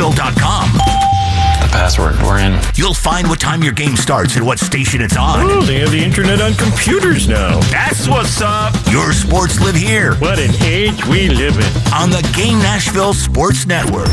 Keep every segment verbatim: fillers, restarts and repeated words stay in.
nashville dot com. The password. We're in. You'll find what time your game starts and what station it's on. Oh, they have the internet on computers now. That's what's up. Your sports live here. What an age we live in. On the Game Nashville Sports Network.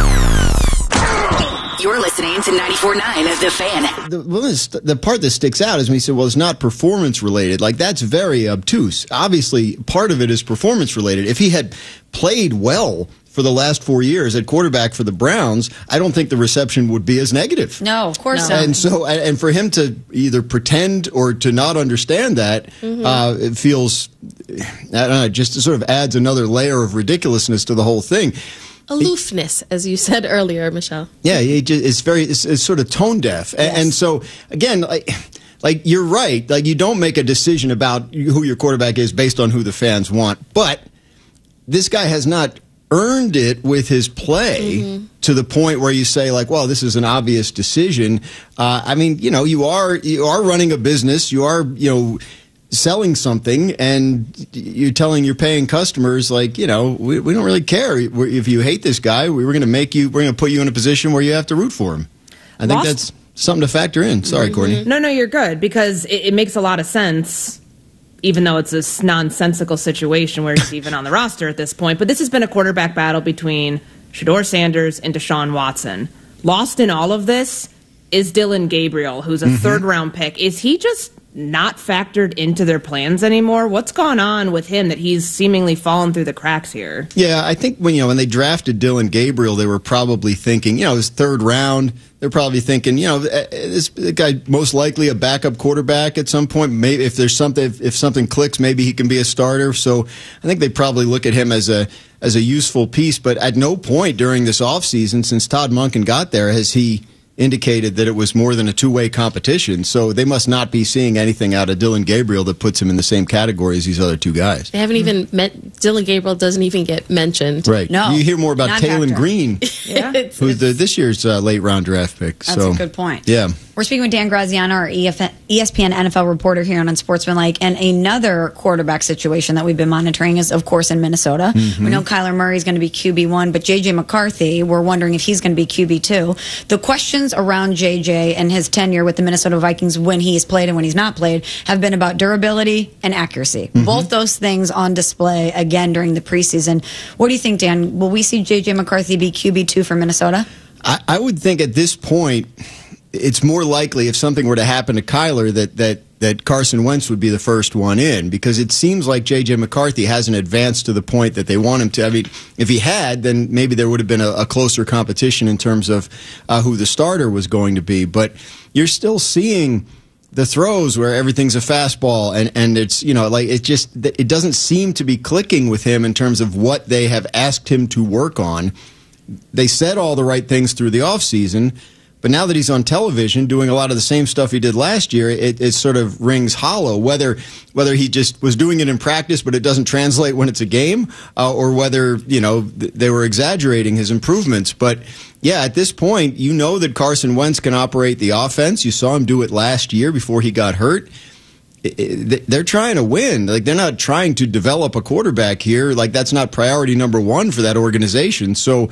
You're listening to ninety-four point nine of The Fan. The, well, this, the part that sticks out is when he said, well, it's not performance related. Like, that's very obtuse. Obviously, part of it is performance related. If he had played well for the last four years at quarterback for the Browns, I don't think the reception would be as negative. No, of course no. not. And so, and for him to either pretend or to not understand that, mm-hmm. uh, it feels, I don't know, just sort of adds another layer of ridiculousness to the whole thing. Aloofness, as you said earlier, Michelle. Yeah, it just, it's very, it's, it's sort of tone deaf. Yes. And, and so, again, like, like, you're right. Like, you don't make a decision about who your quarterback is based on who the fans want. But this guy has not earned it with his play mm-hmm. to the point where you say, like, well, this is an obvious decision. Uh, I mean, you know, you are you are running a business. You are, you know, selling something, and you're telling your paying customers, like, you know, we, we don't really care if you hate this guy. We were going to make you, we're going to put you in a position where you have to root for him. I think Lost. That's something to factor in. Sorry, mm-hmm. Courtney. No, no, you're good, because it, it makes a lot of sense, even though it's this nonsensical situation where he's even on the roster at this point. But this has been a quarterback battle between Shedeur Sanders and Deshaun Watson. Lost in all of this is Dillon Gabriel, who's a mm-hmm. third-round pick. Is he just not factored into their plans anymore? What's gone on with him that he's seemingly fallen through the cracks here? Yeah, I think when you know when they drafted Dillon Gabriel, they were probably thinking, you know, his third round, they're probably thinking, you know, this guy most likely a backup quarterback at some point. Maybe if there's something, if, if something clicks, maybe he can be a starter. So I think they probably look at him as a as a useful piece. But at no point during this offseason, since Todd Monken got there, has he indicated that it was more than a two-way competition. So they must not be seeing anything out of Dillon Gabriel that puts him in the same category as these other two guys. They haven't even met. Dillon Gabriel doesn't even get mentioned. Right. No. You hear more about Taylon Green, yeah. it's, who's it's, the, this year's uh, late-round draft pick. That's so, a good point. Yeah. We're speaking with Dan Graziano, our E S P N N F L reporter here on Unsportsmanlike, and another quarterback situation that we've been monitoring is, of course, in Minnesota. Mm-hmm. We know Kyler Murray is going to be Q B one, but J J McCarthy, we're wondering if he's going to be Q B two. The questions around J J and his tenure with the Minnesota Vikings when he's played and when he's not played have been about durability and accuracy. Mm-hmm. Both those things on display again during the preseason. What do you think, Dan? Will we see J J McCarthy be Q B two for Minnesota? I, I would think at this point, it's more likely if something were to happen to Kyler that, that, that Carson Wentz would be the first one in, because it seems like J J McCarthy hasn't advanced to the point that they want him to. I mean, if he had, then maybe there would have been a, a closer competition in terms of uh, who the starter was going to be. But you're still seeing the throws where everything's a fastball, and, and it's, you know, like it just, it doesn't seem to be clicking with him in terms of what they have asked him to work on. They said all the right things through the offseason, but now that he's on television doing a lot of the same stuff he did last year, it, it sort of rings hollow. Whether whether he just was doing it in practice, but it doesn't translate when it's a game, uh, or whether, you know, th- they were exaggerating his improvements. But yeah, at this point, you know that Carson Wentz can operate the offense. You saw him do it last year before he got hurt. It, it, they're trying to win. Like, they're not trying to develop a quarterback here. Like, that's not priority number one for that organization. So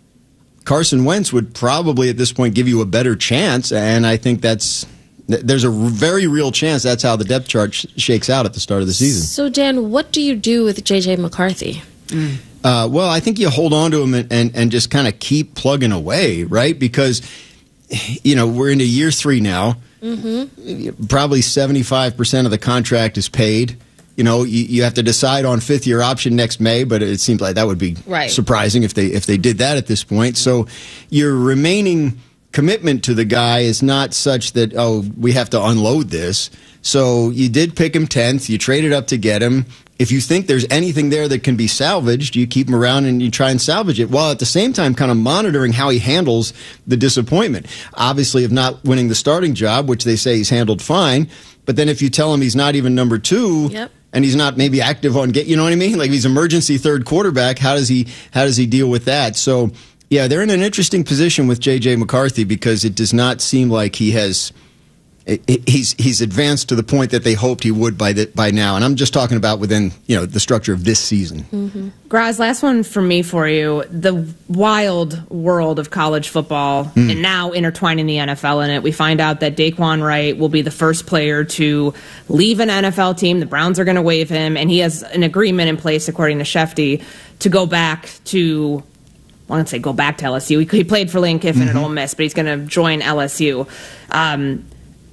Carson Wentz would probably at this point give you a better chance, and I think that's there's a very real chance that's how the depth chart sh- shakes out at the start of the season. So, Dan, what do you do with J J McCarthy? Mm. Uh, well, I think you hold on to him and, and, and just kind of keep plugging away, right? Because, you know, we're into year three now. Mm-hmm. Probably seventy-five percent of the contract is paid. You know, you, you have to decide on fifth-year option next May, but it seems like that would be right. surprising if they if they did that at this point. So your remaining commitment to the guy is not such that, oh, we have to unload this. So you did pick him tenth. You traded up to get him. If you think there's anything there that can be salvaged, you keep him around and you try and salvage it, while at the same time kind of monitoring how he handles the disappointment. Obviously, of not winning the starting job, which they say he's handled fine, but then if you tell him he's not even number two, yep. and he's not maybe active on get, you know what I mean? Like, he's emergency third quarterback. How does he how does he deal with that? So, yeah, they're in an interesting position with J J McCarthy, because it does not seem like he has he's he's advanced to the point that they hoped he would by the, by now. And I'm just talking about within, you know, the structure of this season. Mm-hmm. Graz, last one from me for you. The wild world of college football mm. and now intertwining the N F L in it. We find out that Daquan Wright will be the first player to leave an N F L team. The Browns are going to waive him, and he has an agreement in place, according to Shefty, to go back to, I want to say go back to L S U. He, he played for Lane Kiffin mm-hmm. at Ole Miss, but he's going to join L S U. Um,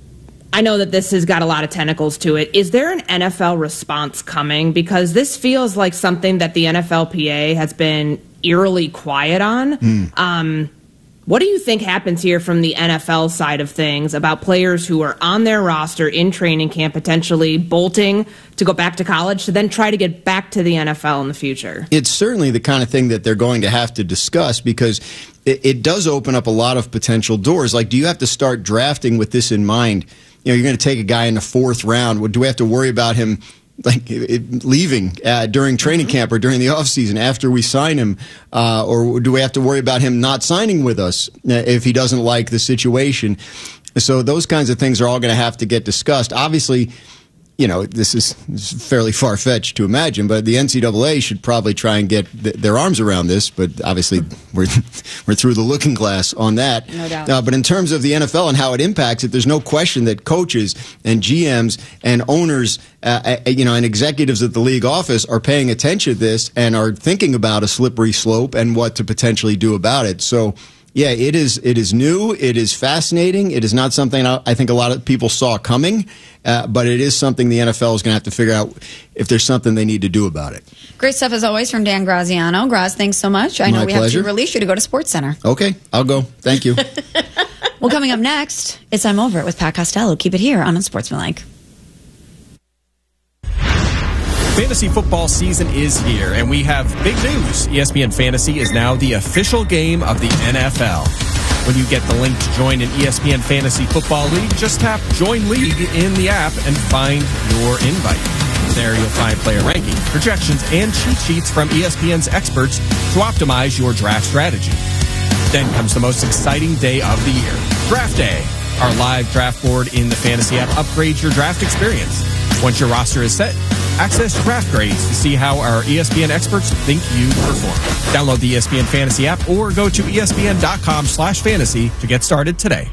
I know that this has got a lot of tentacles to it. Is there an N F L response coming? Because this feels like something that the N F L P A has been eerily quiet on. Mm. Um, what do you think happens here from the N F L side of things about players who are on their roster in training camp, potentially bolting to go back to college to then try to get back to the N F L in the future? It's certainly the kind of thing that they're going to have to discuss, because it, it does open up a lot of potential doors. Like, do you have to start drafting with this in mind? You know, you're going to take a guy in the fourth round. Do we have to worry about him like it, leaving uh, during training mm-hmm. camp or during the offseason after we sign him? Uh, or do we have to worry about him not signing with us if he doesn't like the situation? So those kinds of things are all going to have to get discussed. Obviously, you know, this is, this is fairly far-fetched to imagine, but the N C double A should probably try and get th- their arms around this, but obviously we're we're through the looking glass on that. No doubt. Uh, but in terms of the N F L and how it impacts it, there's no question that coaches and G Ms and owners, uh, you know, and executives at the league office are paying attention to this and are thinking about a slippery slope and what to potentially do about it. So, yeah, it is It is new. It is fascinating. It is not something I think a lot of people saw coming, uh, but it is something the N F L is going to have to figure out if there's something they need to do about it. Great stuff, as always, from Dan Graziano. Graz, thanks so much. I know My we pleasure. have to release you to go to SportsCenter. Okay, I'll go. Thank you. Well, coming up next, it's I'm Over It with Pat Costello. Keep it here on Unsportsmanlike. Fantasy football season is here, and we have big news. E S P N Fantasy is now the official game of the N F L. When you get the link to join an E S P N Fantasy Football League, just tap Join League in the app and find your invite. There you'll find player rankings, projections, and cheat sheets from E S P N's experts to optimize your draft strategy. Then comes the most exciting day of the year, Draft Day. Our live draft board in the Fantasy app upgrades your draft experience. Once your roster is set, access draft grades to see how our E S P N experts think you perform. Download the E S P N Fantasy app or go to E S P N dot com slash fantasy to get started today.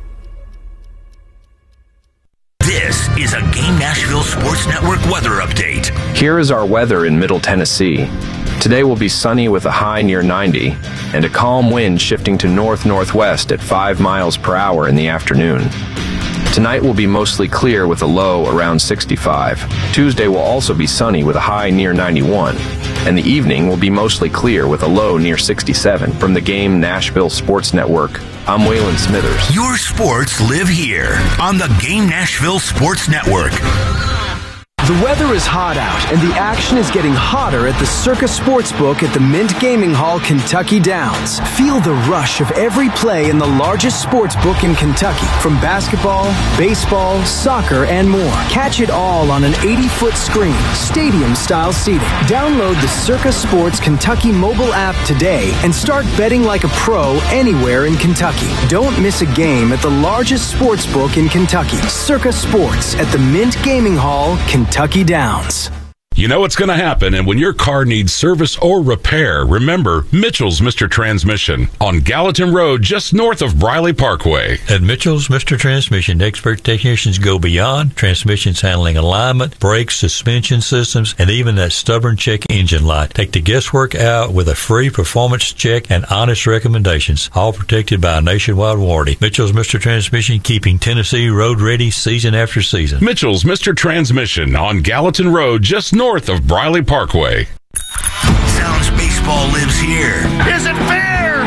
This is a Game Nashville Sports Network weather update. Here is our weather in Middle Tennessee. Today will be sunny with a high near ninety and a calm wind shifting to north-northwest at five miles per hour in the afternoon. Tonight will be mostly clear with a low around sixty-five. Tuesday will also be sunny with a high near ninety-one. And the evening will be mostly clear with a low near sixty-seven. From the Game Nashville Sports Network, I'm Waylon Smithers. Your sports live here on the Game Nashville Sports Network. The weather is hot out, and the action is getting hotter at the Circa Sportsbook at the Mint Gaming Hall, Kentucky Downs. Feel the rush of every play in the largest sportsbook in Kentucky, from basketball, baseball, soccer, and more. Catch it all on an eighty-foot screen, stadium-style seating. Download the Circa Sports Kentucky mobile app today and start betting like a pro anywhere in Kentucky. Don't miss a game at the largest sportsbook in Kentucky, Circa Sports at the Mint Gaming Hall, Kentucky. Kentucky Downs. You know what's going to happen, and when your car needs service or repair, remember Mitchell's Mister Transmission on Gallatin Road, just north of Briley Parkway. At Mitchell's Mister Transmission, expert technicians go beyond transmissions handling alignment, brakes, suspension systems, and even that stubborn check engine light. Take the guesswork out with a free performance check and honest recommendations, all protected by a nationwide warranty. Mitchell's Mister Transmission, keeping Tennessee road ready season after season. Mitchell's Mister Transmission on Gallatin Road, just north north of Briley Parkway. Sounds baseball lives here. Is it fair?